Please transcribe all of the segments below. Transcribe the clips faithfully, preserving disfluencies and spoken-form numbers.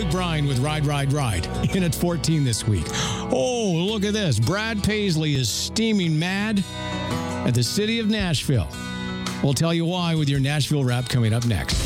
Luke Bryan with Ride, Ride, Ride. In at fourteen this week. Oh, look at this. Brad Paisley is steaming mad at the city of Nashville. We'll tell you why with your Nashville Wrap coming up next.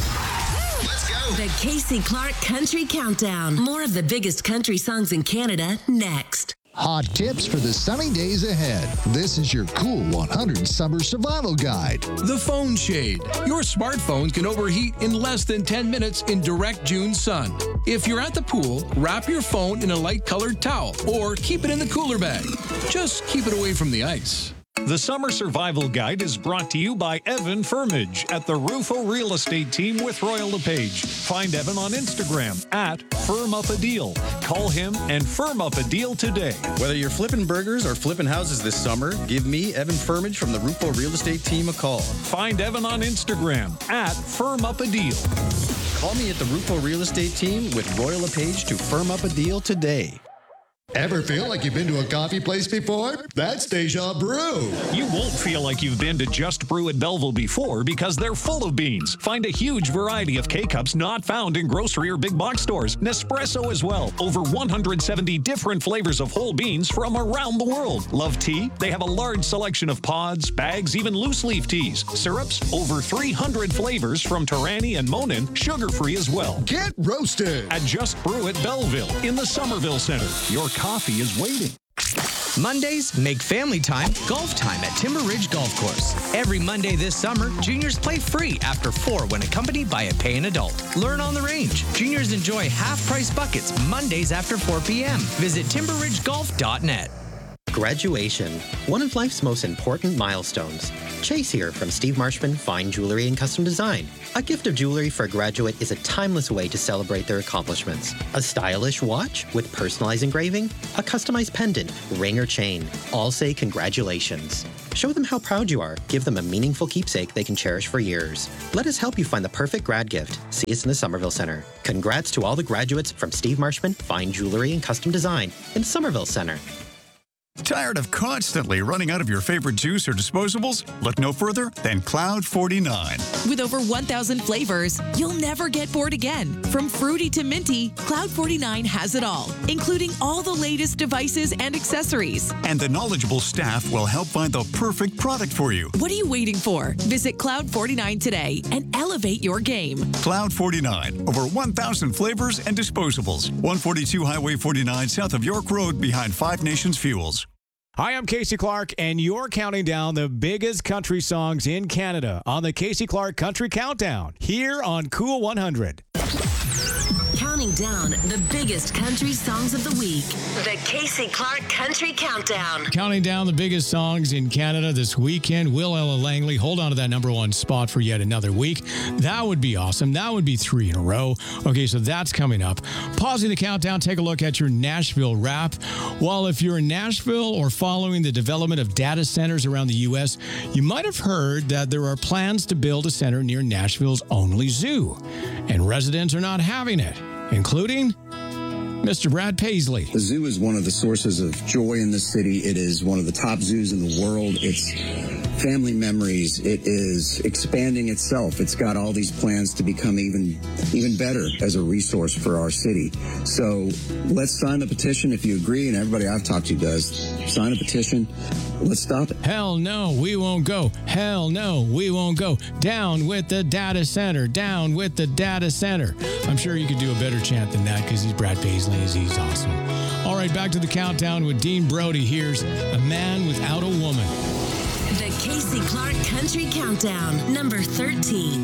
Let's go. The Casey Clark Country Countdown. More of the biggest country songs in Canada next. Hot tips for the sunny days ahead. This is your Cool one hundred Summer Survival Guide. The Phone Shade. Your smartphone can overheat in less than ten minutes in direct June sun. If you're at the pool, wrap your phone in a light-colored towel or keep it in the cooler bag. Just keep it away from the ice. The Summer Survival Guide is brought to you by Evan Firmage at the Rufo Real Estate Team with Royal LePage. Find Evan on Instagram at Firm Up a Deal. Call him and firm up a deal today. Whether you're flipping burgers or flipping houses this summer, give me, Evan Firmage from the Rufo Real Estate Team, a call. Find Evan on Instagram at Firm Up a Deal. Call me at the Rufo Real Estate Team with Royal LePage to firm up a deal today. Ever feel like you've been to a coffee place before? That's Deja Brew. You won't feel like you've been to Just Brew at Belleville before because they're full of beans. Find a huge variety of K-Cups not found in grocery or big box stores. Nespresso as well. Over one hundred seventy different flavors of whole beans from around the world. Love tea? They have a large selection of pods, bags, even loose leaf teas. Syrups? Over three hundred flavors from Torani and Monin. Sugar-free as well. Get roasted At Just Brew at Belleville in the Somerville Center. Your coffee is waiting. Mondays make family time golf time at Timber Ridge Golf Course. Every Monday this summer, juniors play free after four when accompanied by a paying adult. Learn on the range. Juniors enjoy half-price buckets Mondays after four p.m. Visit timber ridge golf dot net. Graduation, one of life's most important milestones. Chase here from Steve Marshman Fine Jewelry and Custom Design. A gift of jewelry for a graduate is a timeless way to celebrate their accomplishments. A stylish watch with personalized engraving, a customized pendant, ring or chain. All say congratulations. Show them how proud you are. Give them a meaningful keepsake they can cherish for years. Let us help you find the perfect grad gift. See us in the Somerville Center. Congrats to all the graduates from Steve Marshman Fine Jewelry and Custom Design in Somerville Center. Tired of constantly running out of your favorite juice or disposables? Look no further than Cloud forty-nine. With over one thousand flavors, you'll never get bored again. From fruity to minty, Cloud forty-nine has it all, including all the latest devices and accessories. And the knowledgeable staff will help find the perfect product for you. What are you waiting for? Visit Cloud forty-nine today and elevate your game. Cloud forty-nine, over one thousand flavors and disposables. one forty-two Highway forty-nine south of York Road behind Five Nations Fuels. Hi, I'm Casey Clark, and you're counting down the biggest country songs in Canada on the Casey Clark Country Countdown here on Cool one hundred. Counting down the biggest country songs of the week. The Casey Clark Country Countdown. Counting down the biggest songs in Canada this weekend. Will Ella Langley hold on to that number one spot for yet another week. That would be awesome. That would be three in a row. Okay, so that's coming up. Pausing the countdown, take a look at your Nashville Wrap. Well, if you're in Nashville or following the development of data centers around the U S, you might have heard that there are plans to build a center near Nashville's only zoo. And residents are not having it, including Mister Brad Paisley. The zoo is one of the sources of joy in the city. It is one of the top zoos in the world. It's family memories. It is expanding itself. It's got all these plans to become even even better as a resource for our city. So let's sign the petition if you agree, and everybody I've talked to does. Sign a petition. Let's stop it. Hell no, we won't go. Hell no, we won't go. Down with the data center. Down with the data center. I'm sure you could do a better chant than that because he's Brad Paisley. He's awesome. All right, back to the countdown with Dean Brody. Here's A Man Without a Woman. The Casey Clark Country Countdown, number thirteen.